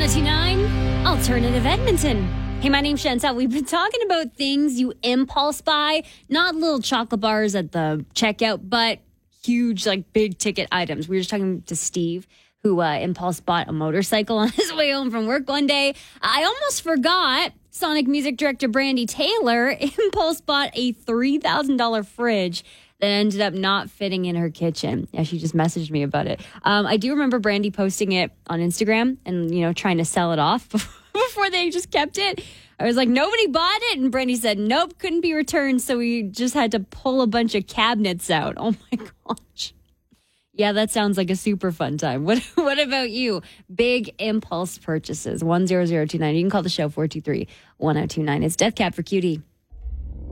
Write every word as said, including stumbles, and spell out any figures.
two nine, Alternative Edmonton. Hey, my name's Chantel. We've been talking about things you impulse buy, not little chocolate bars at the checkout, but huge, like big ticket items. We were just talking to Steve, who uh, impulse bought a motorcycle on his way home from work one day. I almost forgot Sonic music director Brandy Taylor impulse bought a three thousand dollars fridge that ended up not fitting in her kitchen. Yeah, she just messaged me about it. Um, I do remember Brandy posting it on Instagram and, you know, trying to sell it off before they just kept it. I was like, nobody bought it. And Brandy said, nope, couldn't be returned. So we just had to pull a bunch of cabinets out. Oh, my gosh. Yeah, that sounds like a super fun time. What What about you? Big impulse purchases. one zero zero two nine. You can call the show four two three, one zero two nine. It's Death Cab for Cutie.